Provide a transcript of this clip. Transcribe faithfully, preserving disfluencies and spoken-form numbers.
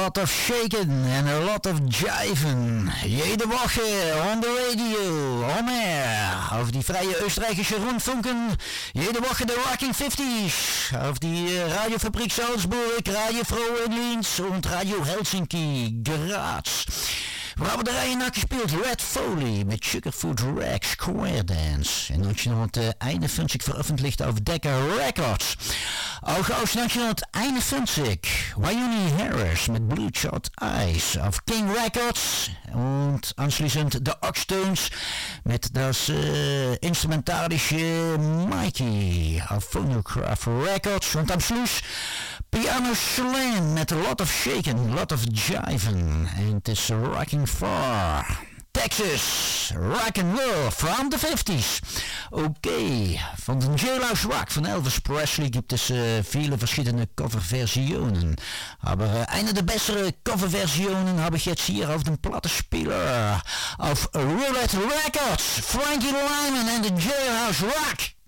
lot of shaking and a lot of jiving. Jede Woche on the radio, on air. Auf die freie österreichische Rundfunken. Jede Woche de Rocking fifties. Auf die Radiofabrik Salzburg, Radio Frohe in Linz und Radio Helsinki, Graz. We hebben de rijen gespielt. Red Foley met Sugarfoot Rag Square Dance. In negenzehnhunderteinundfünfzig veröffentlicht auf Decca Records. Auch aus neunzehnhunderteinundfünfzig Wyuni Harris mit Blue Shot Eyes auf King Records. Und anschließend The Oxtones mit das äh, instrumentalische Mikey auf Phonograph Records. Und am Schluss Piano Slam met a lot of shaking, a lot of jiving. And it's rocking for Texas rock and roll from the fifties. Okay, von den Jailhouse Rock von Elvis Presley gibt es äh, viele verschiedene Coverversionen. Aber äh, eine der besseren Coverversionen habe ich jetzt hier auf dem Plattenspieler. Auf Roulette Records, Frankie Lyman and the Jailhouse Rock.